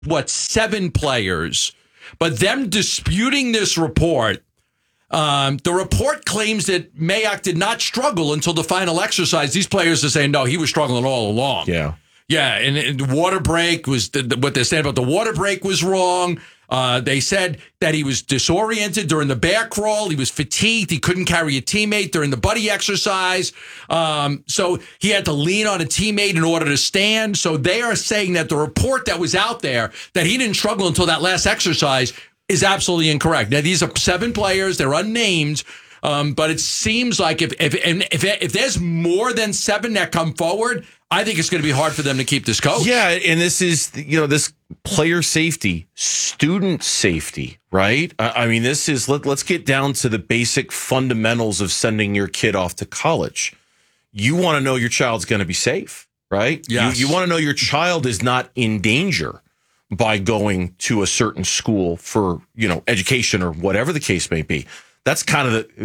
7 players, but them disputing this report. The report claims that Mayock did not struggle until the final exercise. These players are saying, no, he was struggling all along. Yeah. Yeah, and the water break was what they're saying about the water break was wrong. They said that he was disoriented during the bear crawl. He was fatigued. He couldn't carry a teammate during the buddy exercise. So he had to lean on a teammate in order to stand. So they are saying that the report that was out there that he didn't struggle until that last exercise is absolutely incorrect. Now, these are 7 players. They're unnamed. But it seems like if there's more than 7 that come forward, I think it's going to be hard for them to keep this coach. Yeah, and this is, this player safety, student safety, right? I mean, this is, let's get down to the basic fundamentals of sending your kid off to college. You want to know your child's going to be safe, right? Yes. You want to know your child is not in danger by going to a certain school for, education or whatever the case may be. That's kind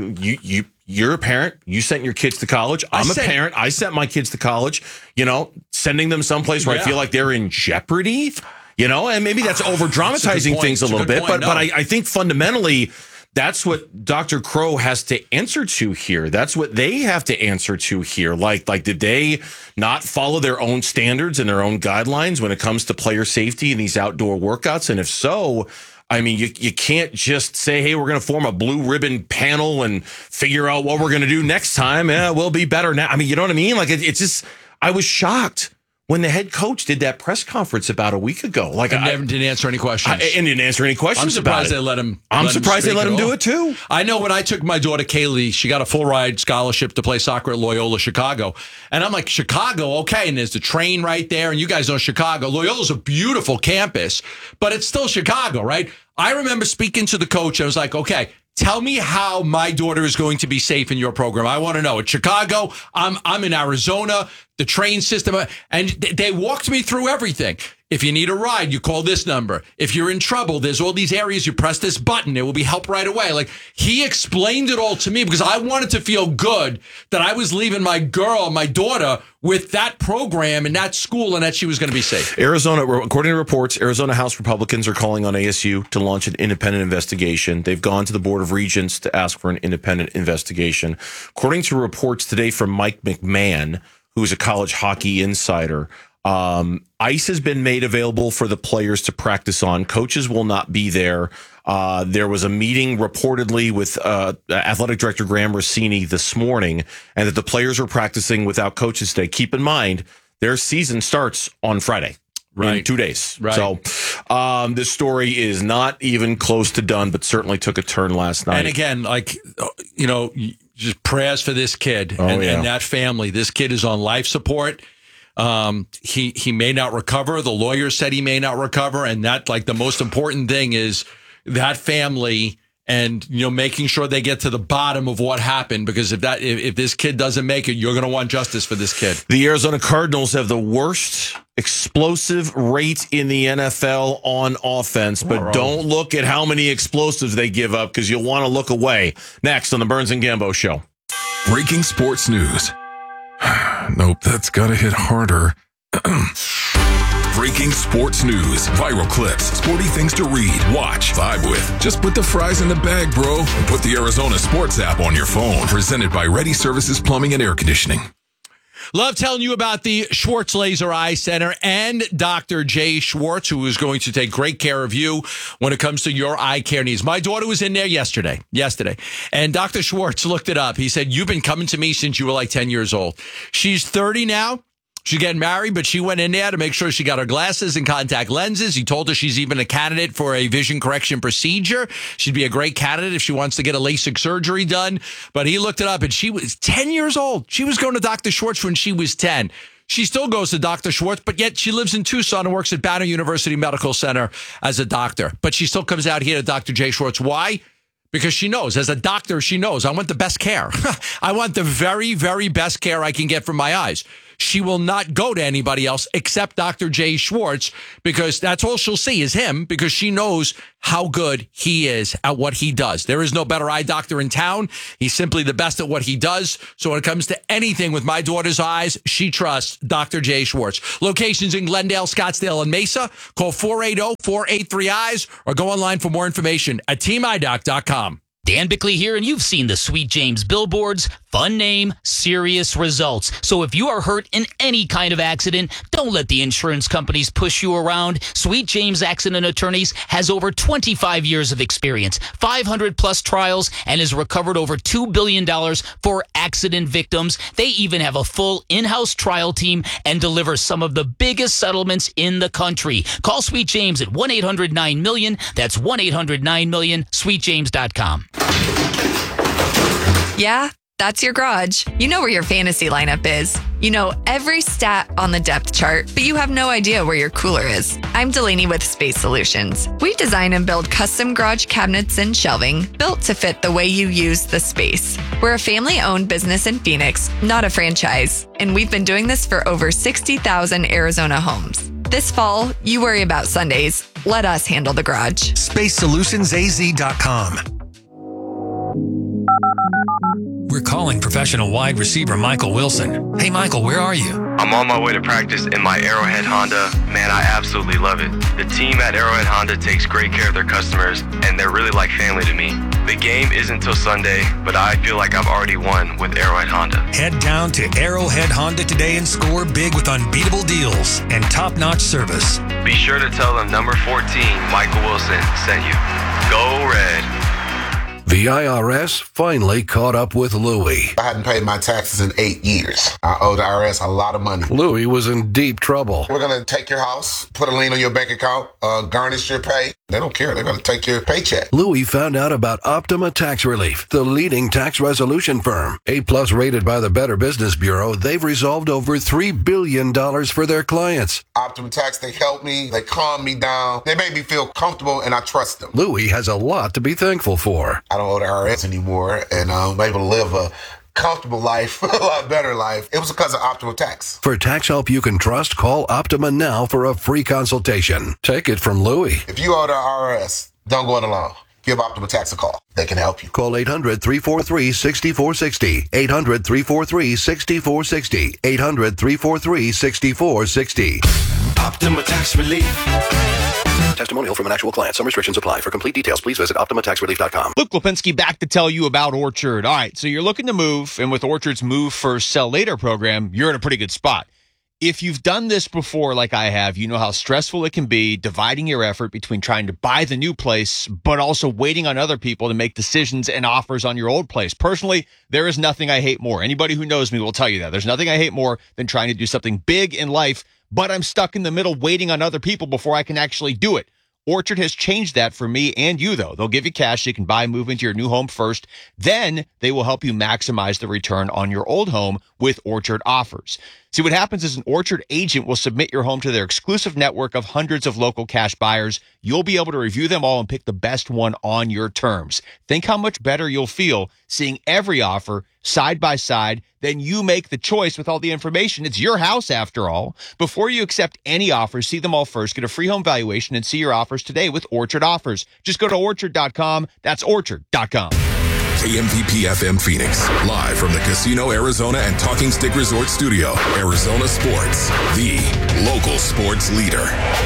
of you're a parent. You sent your kids to college. I'm a parent. I sent my kids to college, sending them someplace where I feel like they're in jeopardy, and maybe that's over dramatizing things a little bit. But I think fundamentally, that's what Dr. Crow has to answer to here. That's what they have to answer to here. Like, did they not follow their own standards and their own guidelines when it comes to player safety in these outdoor workouts? And if so, I mean, you can't just say, hey, we're going to form a blue ribbon panel and figure out what we're going to do next time. Yeah, we'll be better now. I mean, you know what I mean? Like, it's just, I was shocked when the head coach did that press conference about a week ago. Like, and didn't answer any questions. And didn't answer any questions about it. I'm surprised they let him do it, too. I know when I took my daughter, Kaylee, she got a full ride scholarship to play soccer at Loyola Chicago. And I'm like, Chicago, okay. And there's the train right there. And you guys know Chicago. Loyola's a beautiful campus, but it's still Chicago, right? I remember speaking to the coach. I was like, okay, tell me how my daughter is going to be safe in your program. I want to know. At Chicago, I'm in Arizona, the train system, and they walked me through everything. If you need a ride, you call this number. If you're in trouble, there's all these areas. You press this button. It will be help right away. Like, he explained it all to me because I wanted to feel good that I was leaving my daughter, with that program and that school and that she was going to be safe. Arizona, according to reports, Arizona House Republicans are calling on ASU to launch an independent investigation. They've gone to the Board of Regents to ask for an independent investigation. According to reports today from Mike McMahon, who's a college hockey insider, ice has been made available for the players to practice on. Coaches will not be there. There was a meeting reportedly with athletic director Graham Rossini this morning, and that the players are practicing without coaches today. Keep in mind, their season starts on Friday. Right. In 2 days. Right. So this story is not even close to done, but certainly took a turn last night. And again, just prayers for this kid and that family. This kid is on life support. He may not recover. The lawyer said he may not recover. And that, the most important thing is that family and, making sure they get to the bottom of what happened, because if this kid doesn't make it, you're going to want justice for this kid. The Arizona Cardinals have the worst explosive rate in the NFL on offense, but don't look at how many explosives they give up, because you'll want to look away. Next on the Burns and Gambo Show. Breaking sports news. Nope, that's got to hit harder. Breaking sports news, viral clips, sporty things to read, watch, vibe with. Just put the fries in the bag, bro, and put the Arizona Sports app on your phone. Presented by Ready Services Plumbing and Air Conditioning. Love telling you about the Schwartz Laser Eye Center and Dr. Jay Schwartz, who is going to take great care of you when it comes to your eye care needs. My daughter was in there yesterday, and Dr. Schwartz looked it up. He said, you've been coming to me since you were like 10 years old. She's 30 now. She's getting married, but she went in there to make sure she got her glasses and contact lenses. He told her she's even a candidate for a vision correction procedure. She'd be a great candidate if she wants to get a LASIK surgery done. But he looked it up, and she was 10 years old. She was going to Dr. Schwartz when she was 10. She still goes to Dr. Schwartz, but yet she lives in Tucson and works at Banner University Medical Center as a doctor. But she still comes out here to Dr. Jay Schwartz. Why? Because she knows, as a doctor, she knows I want the best care. I want the very, very best care I can get for my eyes. she will not go to anybody else except Dr. Jay Schwartz, because that's all she'll see is him, because she knows how good he is at what he does. There is no better eye doctor in town. He's simply the best at what he does. So when it comes to anything with my daughter's eyes, she trusts Dr. Jay Schwartz. Locations in Glendale, Scottsdale, and Mesa. Call 480-483-EYES or go online for more information at teamidoc.com. Dan Bickley here, and you've seen the Sweet James billboards. Fun name, serious results. So if you are hurt in any kind of accident, don't let the insurance companies push you around. Sweet James Accident Attorneys has over 25 years of experience, 500 plus trials, and has recovered over $2 billion for accident victims. They even have a full in-house trial team and deliver some of the biggest settlements in the country. Call Sweet James at 1-800-9-MILLION. That's 1-800-9-MILLION, sweetjames.com. Yeah, that's your garage. You know where your fantasy lineup is. You know every stat on the depth chart, but you have no idea where your cooler is. I'm Delaney with Space Solutions. We design and build custom garage cabinets and shelving built to fit the way you use the space. We're a family-owned business in Phoenix, not a franchise, and we've been doing this for over 60,000 Arizona homes. This fall, you worry about Sundays. Let us handle the garage. SpaceSolutionsAZ.com. We're calling professional wide receiver Michael Wilson. Hey, Michael, where are you? I'm on my way to practice in my Arrowhead Honda. Man, I absolutely love it. The team at Arrowhead Honda takes great care of their customers, and they're really like family to me. The game isn't till Sunday, but I feel like I've already won with Arrowhead Honda. Head down to Arrowhead Honda today and score big with unbeatable deals and top-notch service. Be sure to tell them number 14, Michael Wilson, sent you. Go Red. The IRS finally caught up with Louie. I hadn't paid my taxes in 8 years. I owe the IRS a lot of money. Louie was in deep trouble. We're going to take your house, put a lien on your bank account, garnish your pay. They don't care. They're going to take your paycheck. Louie found out about Optima Tax Relief, the leading tax resolution firm. A-plus rated by the Better Business Bureau, they've resolved over $3 billion for their clients. Optima Tax, they helped me. They calmed me down. They made me feel comfortable, and I trust them. Louie has a lot to be thankful for. I don't owe the IRS anymore, and I'm able to live a comfortable life, a lot better life. It was because of Optima Tax. For tax help you can trust, call Optima now for a free consultation. Take it from Louie. If you owe the IRS, don't go it alone. Give Optima Tax a call. They can help you. Call 800-343-6460. 800-343-6460. 800-343-6460. Optima Tax Relief. Testimonial from an actual client. Some restrictions apply. For complete details, please visit OptimaTaxRelief.com. Luke Lipinski back to tell you about Orchard. All right, so you're looking to move, and with Orchard's Move First, Sell Later program, you're in a pretty good spot. If you've done this before, like I have, you know how stressful it can be dividing your effort between trying to buy the new place, but also waiting on other people to make decisions and offers on your old place. Personally, there is nothing I hate more. Anybody who knows me will tell you that. There's nothing I hate more than trying to do something big in life, but I'm stuck in the middle waiting on other people before I can actually do it. Orchard has changed that for me and you, though. They'll give you cash so you can buy and move into your new home first. Then they will help you maximize the return on your old home with Orchard offers. See, what happens is an Orchard agent will submit your home to their exclusive network of hundreds of local cash buyers. You'll be able to review them all and pick the best one on your terms. Think how much better you'll feel seeing every offer side by side. Then you make the choice with all the information. It's your house, after all. Before you accept any offers, see them all first. Get a free home valuation and see your offers today with Orchard offers. Just go to Orchard.com. That's Orchard.com. KMVP FM Phoenix, live from the Casino Arizona and Talking Stick Resort Studio. Arizona Sports, the local sports leader.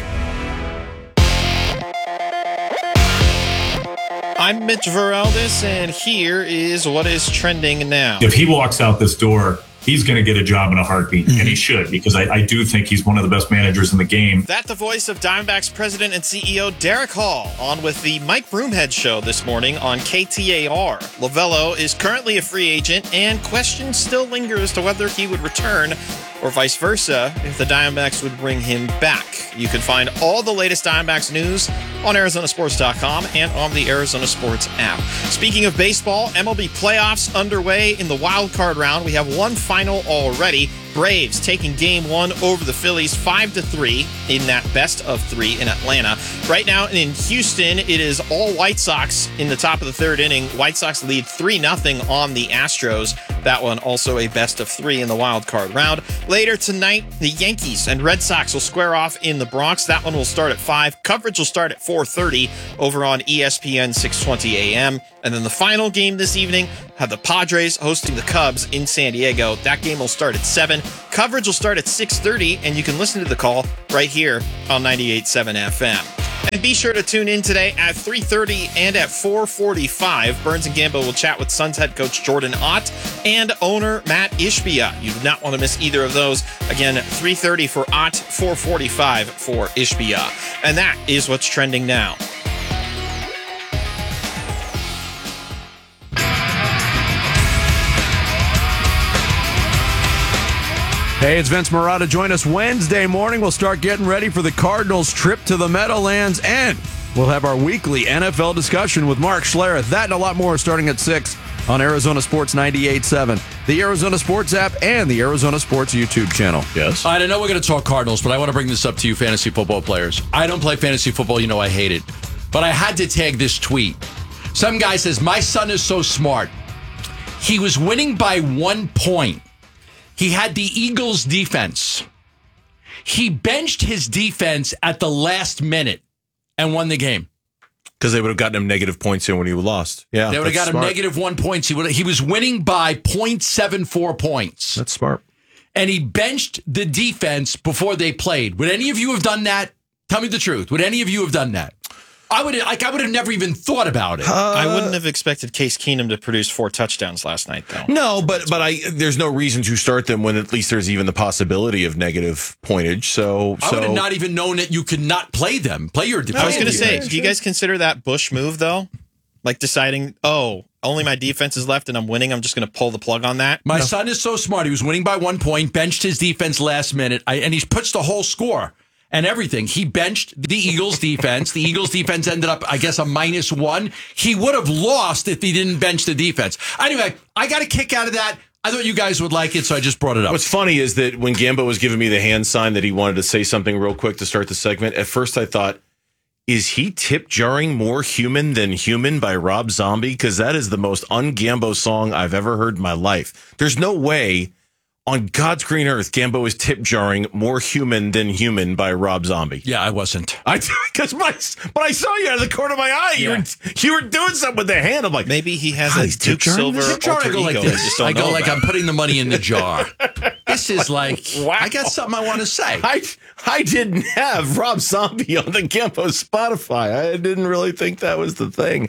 I'm Mitch Veraldis, and here is what is trending now. If he walks out this door, he's going to get a job in a heartbeat, and he should, because I do think he's one of the best managers in the game. That's the voice of Diamondbacks president and CEO Derek Hall on with the Mike Broomhead Show this morning on KTAR. Lovello is currently a free agent, and questions still linger as to whether he would return or vice versa if the Diamondbacks would bring him back. You can find all the latest Diamondbacks news on ArizonaSports.com and on the Arizona Sports app. Speaking of baseball, MLB playoffs underway in the wild card round. We have one final already. Braves taking game one over the Phillies 5-3 in that best of three in Atlanta. Right now in Houston, it is all White Sox in the top of the third inning. White Sox lead 3-0 on the Astros. That one also a best of 3 in the wild card round. Later tonight, the Yankees and Red Sox will square off in the Bronx. That one will start at 5. Coverage will start at 4:30 over on ESPN 620 AM. And then the final game this evening, have the Padres hosting the Cubs in San Diego. That game will start at 7. Coverage will start at 6:30, and you can listen to the call right here on 98.7 FM. And be sure to tune in today at 3:30 and at 4:45. Burns and Gambo will chat with Suns head coach Jordan Ott and owner Matt Ishbia. You do not want to miss either of those. Again, 3:30 for Ott, 4:45 for Ishbia. And that is what's trending now. Hey, it's Vince Marotta. Join us Wednesday morning. We'll start getting ready for the Cardinals' trip to the Meadowlands, and we'll have our weekly NFL discussion with Mark Schlereth. That and a lot more starting at 6 on Arizona Sports 98.7, the Arizona Sports app, and the Arizona Sports YouTube channel. Yes. I know we're going to talk Cardinals, but I want to bring this up to you, fantasy football players. I don't play fantasy football. You know I hate it. But I had to tag this tweet. Some guy says, my son is so smart. He was winning by 1 point. He had the Eagles' defense. He benched his defense at the last minute and won the game. Because they would have gotten him negative points in when he lost. Yeah, they would have got him negative 1 point. He was winning by 0.74 points. That's smart. And he benched the defense before they played. Would any of you have done that? Tell me the truth. Would any of you have done that? I would have never even thought about it. I wouldn't have expected Case Keenum to produce 4 touchdowns last night, though. No, but there's no reason to start them when at least there's even the possibility of negative pointage. So I would have not even known that you could not play them. Play your defense. I was going to say, do you guys consider that Bush move, though? Like deciding, only my defense is left and I'm winning, I'm just going to pull the plug on that? My son is so smart. He was winning by 1 point, benched his defense last minute, and he puts the whole score and everything. He benched the Eagles defense. The Eagles defense ended up, I guess, a -1. He would have lost if he didn't bench the defense. Anyway, I got a kick out of that. I thought you guys would like it, so I just brought it up. What's funny is that when Gambo was giving me the hand sign that he wanted to say something real quick to start the segment, at first I thought, is he tip jarring More Human Than Human by Rob Zombie? Because that is the most un-Gambo song I've ever heard in my life. There's no way on God's green earth, Gambo is tip jarring More Human Than Human by Rob Zombie. Yeah, I wasn't. But I saw you out of the corner of my eye. Yeah. You were doing something with the hand. I'm like, maybe he has a Duke Silver alter ego. Like this. I go like I'm putting the money in the jar. This is like, wow. I got something I want to say. I didn't have Rob Zombie on the Gambo Spotify. I didn't really think that was the thing.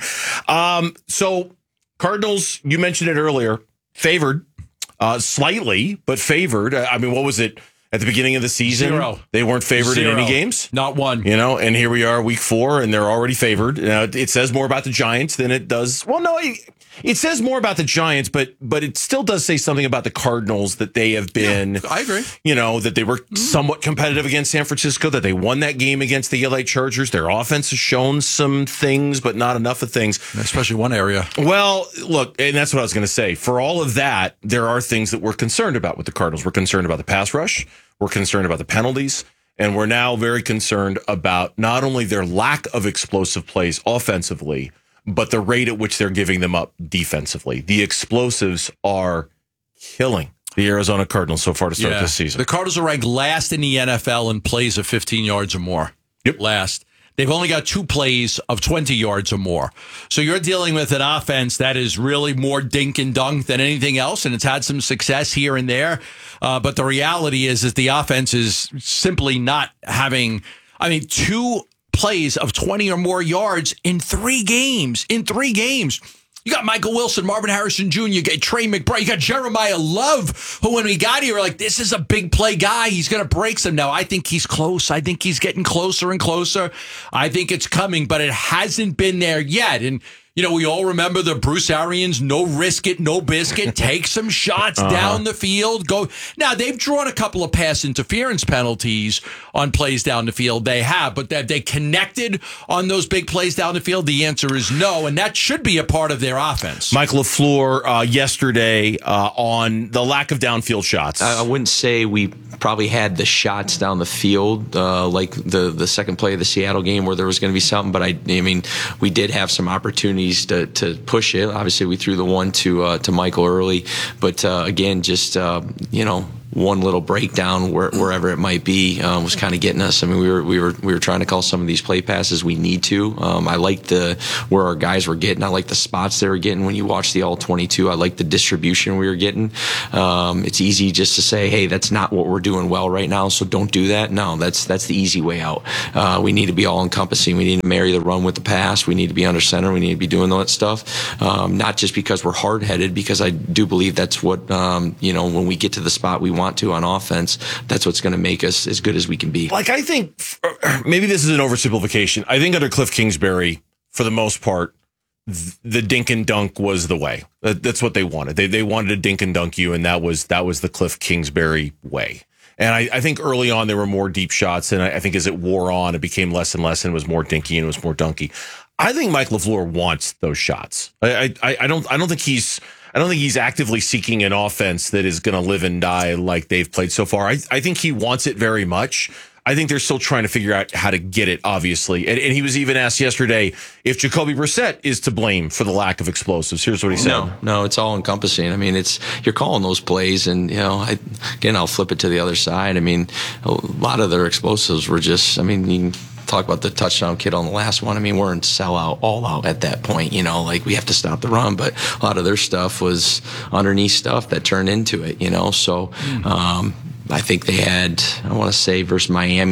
So Cardinals, you mentioned it earlier, favored. Slightly, but favored. I mean, what was it at the beginning of the season? 0. They weren't favored in any games? Not one. And here we are, week 4, and they're already favored. It says more about the Giants than it does. Well, no, it says more about the Giants, but it still does say something about the Cardinals that they have been. Yeah, I agree. That they were somewhat competitive against San Francisco, that they won that game against the LA Chargers. Their offense has shown some things, but not enough of things. Especially one area. Well, look, and that's what I was going to say. For all of that, there are things that we're concerned about with the Cardinals. We're concerned about the pass rush. We're concerned about the penalties. And we're now very concerned about not only their lack of explosive plays offensively, but the rate at which they're giving them up defensively. The explosives are killing the Arizona Cardinals so far to start this season. The Cardinals are ranked last in the NFL in plays of 15 yards or more. Yep. Last. They've only got 2 plays of 20 yards or more. So you're dealing with an offense that is really more dink and dunk than anything else, and it's had some success here and there. But the reality is the offense is simply not having, 2 plays of 20 or more yards in 3 games. You got Michael Wilson, Marvin Harrison Jr., you got Trey McBride, you got Jeremiah Love, who when we got here, we're like, this is a big play guy. He's going to break some. Now, I think he's close. I think he's getting closer and closer. I think it's coming, but it hasn't been there yet. And, we all remember the Bruce Arians, no risk it, no biscuit, take some shots down the field. Go. Now, they've drawn a couple of pass interference penalties on plays down the field. They have, but have they connected on those big plays down the field? The answer is no, and that should be a part of their offense. Mike LaFleur yesterday on the lack of downfield shots. I wouldn't say we probably had the shots down the field like the second play of the Seattle game where there was going to be something, but we did have some opportunities opportunities to push it. Obviously, we threw the one to Michael early, but again, just one little breakdown wherever it might be was kind of getting us. I mean, we were trying to call some of these play passes we need to. I liked where our guys were getting. I like the spots they were getting when you watch the all 22. I like the distribution we were getting. It's easy just to say, hey, that's not what we're doing well right now, so don't do that. No, that's the easy way out. We need to be all encompassing. We need to marry the run with the pass. We need to be under center. We need to be doing all that stuff. Not just because we're hard headed, because I do believe that's what when we get to the spot we want to on offense, that's what's going to make us as good as we can be. Like, I think maybe this is an oversimplification. I think under Cliff Kingsbury, for the most part, the dink and dunk was the way. That's what they wanted. They wanted to dink and dunk you, and that was the Cliff Kingsbury way. And I think early on there were more deep shots, and I think as it wore on, it became less and less, and it was more dinky and it was more dunky. I think Mike LaFleur wants those shots. I don't think he's actively seeking an offense that is going to live and die like they've played so far. I think he wants it very much. I think they're still trying to figure out how to get it, obviously. And he was even asked yesterday if Jacoby Brissett is to blame for the lack of explosives. Here's what he said. No, it's all encompassing. I mean, you're calling those plays, and I'll flip it to the other side. I mean, a lot of their explosives were just. I mean, you can talk about the touchdown kid on the last one. I mean, we're in sellout, all out at that point. Like we have to stop the run, but a lot of their stuff was underneath stuff that turned into it. So. I think they had, I want to say, versus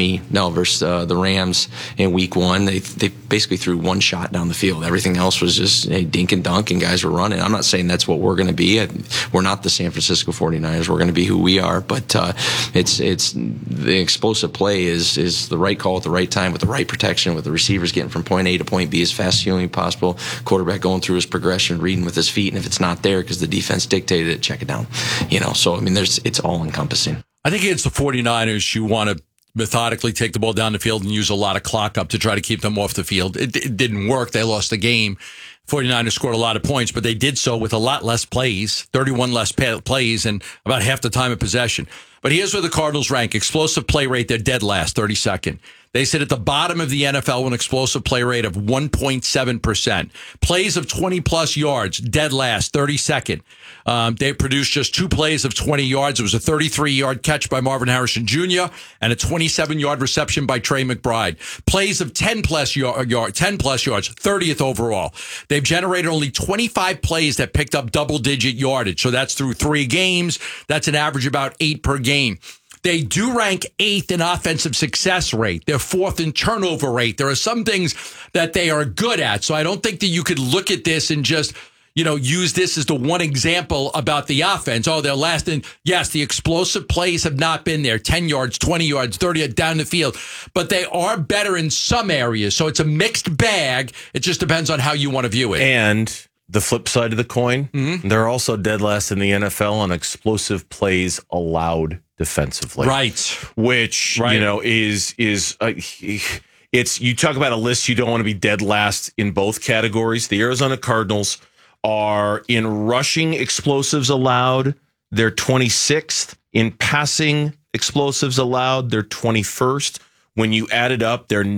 the Rams in week 1. They basically threw one shot down the field. Everything else was just dink and dunk, and guys were running. I'm not saying that's what we're going to be. We're not the San Francisco 49ers. We're going to be who we are. But it's the explosive play is the right call at the right time with the right protection, with the receivers getting from point A to point B as fast as humanly possible. Quarterback going through his progression, reading with his feet, and if it's not there because the defense dictated it, check it down. So I mean, it's all encompassing. I think against the 49ers, you want to methodically take the ball down the field and use a lot of clock up to try to keep them off the field. It didn't work. They lost the game. 49ers scored a lot of points, but they did so with a lot less plays, 31 less plays, and about half the time of possession. But here's where the Cardinals rank. Explosive play rate, they're dead last, 32nd. They sit at the bottom of the NFL with an explosive play rate of 1.7%. Plays of 20-plus yards, dead last, 32nd. They produced just 2 plays of 20 yards. It was a 33-yard catch by Marvin Harrison Jr. and a 27-yard reception by Trey McBride. Plays of 10-plus yards, 30th overall. They've generated only 25 plays that picked up double-digit yardage. So that's through 3 games. That's an average about 8 per game. They do rank 8th in offensive success rate. They're 4th in turnover rate. There are some things that they are good at. So I don't think that you could look at this and just, use this as the one example about the offense. Oh, they're last in. Yes, the explosive plays have not been there. 10 yards, 20 yards, 30 down the field. But they are better in some areas. So it's a mixed bag. It just depends on how you want to view it. And the flip side of the coin, they're also dead last in the NFL on explosive plays allowed defensively. Right. Which, is it's, you talk about a list, you don't want to be dead last in both categories. The Arizona Cardinals are in rushing explosives allowed. They're 26th. In passing explosives allowed, they're 21st. When you add it up, their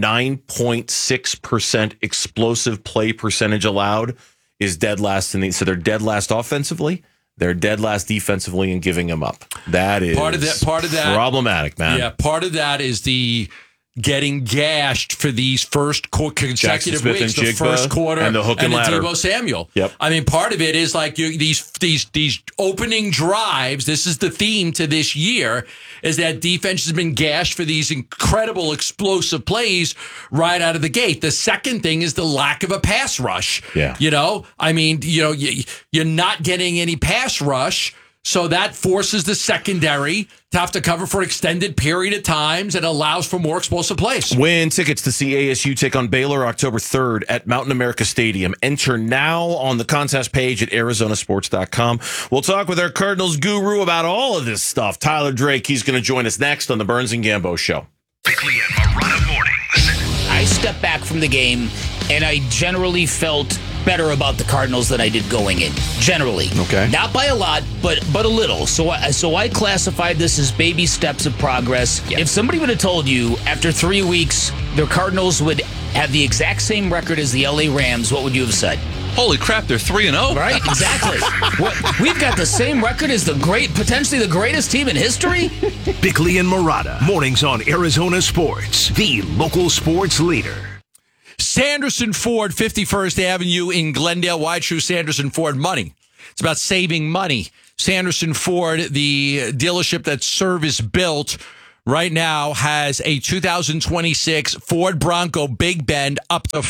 9.6% explosive play percentage allowed is dead last so they're dead last offensively. They're dead last defensively and giving them up. That is part of that problematic, man. Yeah, part of that is the getting gashed for these first consecutive weeks, the first quarter, and the hook and ladder. Deebo Samuel. Yep. I mean, part of it is like these opening drives. This is the theme to this year: is that defense has been gashed for these incredible explosive plays right out of the gate. The second thing is the lack of a pass rush. Yeah. I mean, you're not getting any pass rush. So that forces the secondary to have to cover for an extended period of times and allows for more explosive plays. Win tickets to see ASU take on Baylor October 3rd at Mountain America Stadium. Enter now on the contest page at arizonasports.com. We'll talk with our Cardinals guru about all of this stuff. Tyler Drake, he's going to join us next on the Burns and Gambo Show. Bickley and Marana mornings. I stepped back from the game, and I generally felt better about the Cardinals than I did going in, generally. Okay. Not by a lot, but a little. So I classified this as baby steps of progress. Yep. If somebody would have told you after 3 weeks the Cardinals would have the exact same record as the LA Rams, what would you have said? Holy crap, they're 3-0. Right, exactly. We've got the same record as potentially the greatest team in history? Bickley and Marotta, mornings on Arizona Sports, the local sports leader. Sanderson Ford, 51st Avenue in Glendale. Why choose Sanderson Ford? Money. It's about saving money. Sanderson Ford, the dealership that Service built, right now has a 2026 Ford Bronco Big Bend up to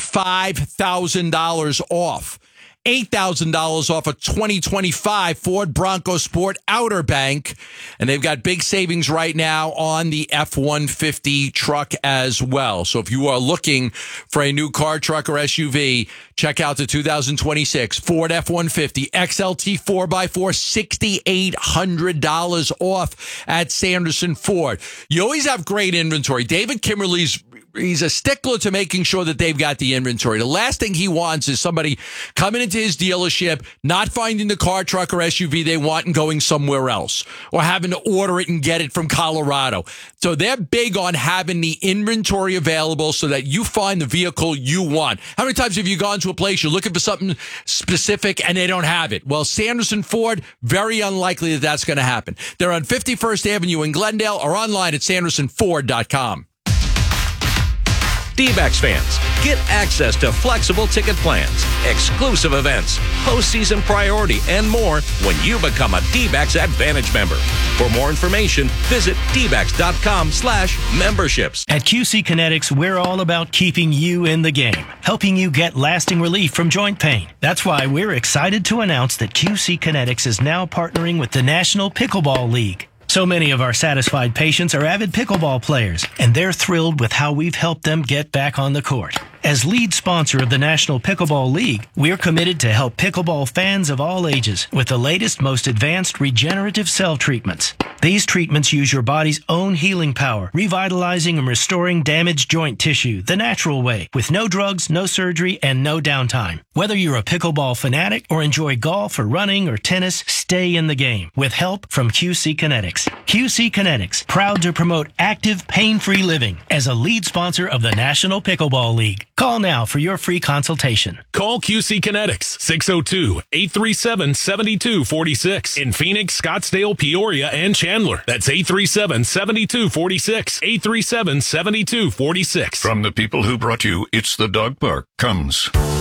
$5,000 off. $8,000 off a 2025 Ford Bronco Sport Outer Bank. And they've got big savings right now on the F-150 truck as well. So if you are looking for a new car, truck, or SUV, check out the 2026 Ford F-150 XLT 4x4, $6,800 off at Sanderson Ford. You always have great inventory. David Kimberly's he's a stickler to making sure that they've got the inventory. The last thing he wants is somebody coming into his dealership, not finding the car, truck, or SUV they want and going somewhere else, or having to order it and get it from Colorado. So they're big on having the inventory available so that you find the vehicle you want. How many times have you gone to a place, you're looking for something specific and they don't have it? Well, Sanderson Ford, very unlikely that that's going to happen. They're on 51st Avenue in Glendale or online at sandersonford.com. D-backs fans, get access to flexible ticket plans, exclusive events, postseason priority, and more when you become a D-backs Advantage member. For more information, visit dbacks.com/memberships. At QC Kinetics, we're all about keeping you in the game, helping you get lasting relief from joint pain. That's why we're excited to announce that QC Kinetics is now partnering with the National Pickleball League. So many of our satisfied patients are avid pickleball players, and they're thrilled with how we've helped them get back on the court. As lead sponsor of the National Pickleball League, we're committed to help pickleball fans of all ages with the latest, most advanced regenerative cell treatments. These treatments use your body's own healing power, revitalizing and restoring damaged joint tissue the natural way, with no drugs, no surgery, and no downtime. Whether you're a pickleball fanatic or enjoy golf or running or tennis, stay in the game with help from QC Kinetics. QC Kinetics, proud to promote active, pain-free living as a lead sponsor of the National Pickleball League. Call now for your free consultation. Call QC Kinetics, 602-837-7246. In Phoenix, Scottsdale, Peoria, and Chandler. That's 837-7246. 837-7246. From the people who brought you It's the Dog Park comes